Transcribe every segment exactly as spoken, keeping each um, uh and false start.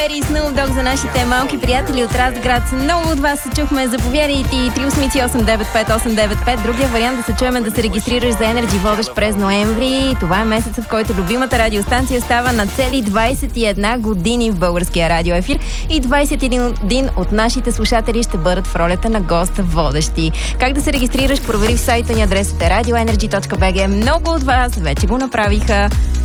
И Snoop Dogg за нашите малки приятели от Разград. Много от вас се чухме. Заповядайте и три осем осем девет пет осем девет пет. Другия вариант да се чуем е да се регистрираш за Energy водещ през ноември. Това е месеца, в който любимата радиостанция става на цели двайсет и една години в българския радиоефир и двайсет и един от нашите слушатели ще бъдат в ролята на гост водещи. Как да се регистрираш? Провери в сайта ни, адресът е радио енерджи точка би джи. Много от вас вече го направиха.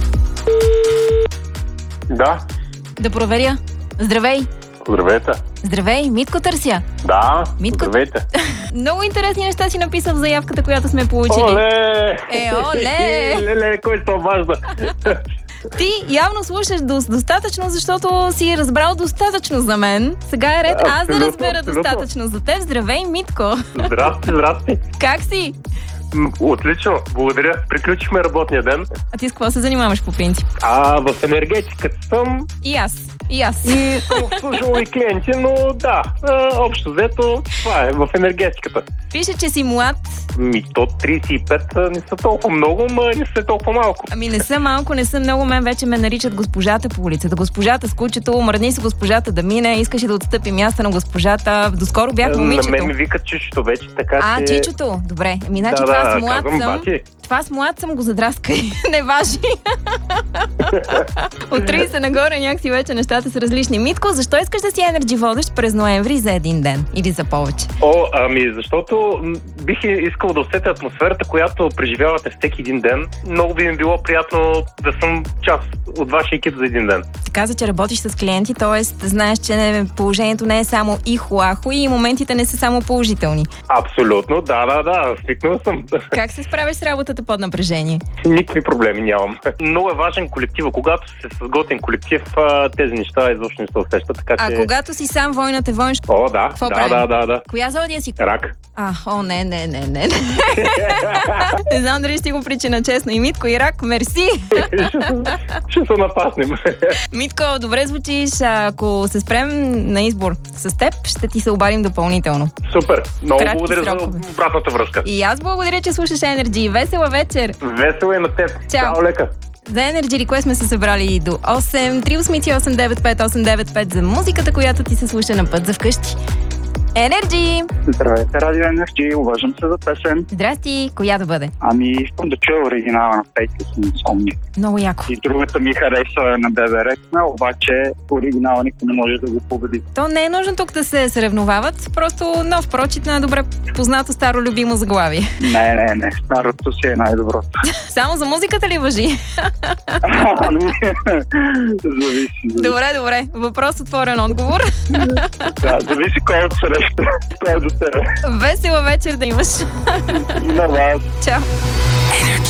Да. Да проверя. Здравей! Здравейте! Здравей, Митко търся. Да, Митко... здравейте! Много интересни неща си написал в заявката, която сме получили. Оле! Е, оле! Леле, кой се обажда? Ти явно слушаш до, достатъчно, защото си разбрал достатъчно за мен. Сега е ред аз да разбера абсолютно достатъчно за теб. Здравей, Митко! Здрасти, здрасти! Как си? М, отлично, благодаря. Приключихме работния ден. А ти с какво се занимаваш по принцип? А в енергетиката съм. И аз. И аз. И съм обслужвал и клиенти, но да, общо взето, това е в енергетиката. Пише, че си млад. Ми, то трийсет и пет не са толкова много, но не са толкова малко. Ами не са малко, не са много. Мен вече ме наричат госпожата по улицата. Госпожата с кучето, мръдни се госпожата да мине, искаше да отстъпи място на госпожата. Доскоро бях момичето. На мен ми викат чичото вече, така а, че... А, чичото, добре. Ами, значи да, това да, с млад казвам, съм. бати. Това с млад съм го задраскай. Не важи. От трийсет нагоре някакси вече нещата са различни. Митко, защо искаш да си енерджи водещ през ноември за един ден? Или за повече? О, ами защото бих искал да усетя атмосферата, която преживявате всеки един ден. Много би ми било приятно да съм част от вашия екип за един ден. Ти каза, че работиш с клиенти, т.е. знаеш, че не, положението не е само ихо-ахо и моментите не са само положителни. Абсолютно, да, да, да, свикнал съм. Как се справиш с работата под напрежение? Никакви проблеми нямам. Много е важен колектива. Когато се с готин колектив, тези неща изобщо не се усещат. Така, а че... когато си сам, войната войнш... О, да, Какво да, правим? да, да, да. Коя зодия си? Рак. А, о, не, не, не, не. Не знам дали ще го причина честно. И Митко, и рак, мерси. Ще се напаснем. Митко, добре звучиш. Ако се спрем на избор с теб, ще ти се обадим допълнително. Супер. Много Кратки благодаря срокове. за обратната връзка. И аз благодаря, че слушаш Energy. Весела вечер. Весело е на теб. Чао. Чао, лека. За Energy Request сме се събрали до осем. три осем осем девет пет осем девет пет за музиката, която ти се слуша на път за вкъщи. Energy! Здравейте, Радио Енерджи, уважам се за песен. Здрасти, коя да бъде? Ами, искам да чуя оригинала на Фейтлес Инсомни. Много яко. И другата ми харесва е на Бебе Рекна, обаче оригинала никой не може да го победи. То не е нужно тук да се съревновават, просто нов прочит на добре познато старо любимо заглавие. Не, не, не, старото си е най-доброто. Само за музиката ли важи? Зависи. Добре, добре. Въпрос отворен отговор. Да, зависи кой от среща. Кой е до тебе. Весела вечер да имаш. На вас. Чао.